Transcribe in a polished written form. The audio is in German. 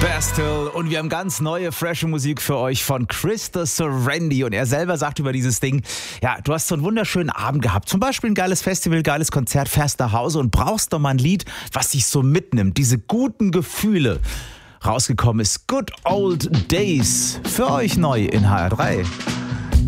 Bastille und wir haben ganz neue, frische Musik für euch von Krista Serendi und er selber sagt über dieses Ding, ja, du hast so einen wunderschönen Abend gehabt, zum Beispiel ein geiles Festival, geiles Konzert, fährst nach Hause und brauchst doch mal ein Lied, was dich so mitnimmt, diese guten Gefühle. Rausgekommen ist Good Old Days, für euch neu in HR3.